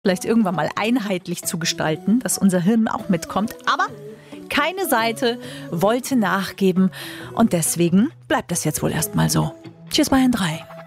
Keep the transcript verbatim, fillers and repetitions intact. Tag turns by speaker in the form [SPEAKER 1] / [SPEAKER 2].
[SPEAKER 1] vielleicht irgendwann mal einheitlich zu gestalten, dass unser Hirn auch mitkommt. Aber keine Seite wollte nachgeben und deswegen bleibt das jetzt wohl erstmal so. Tschüss, Bayern drei.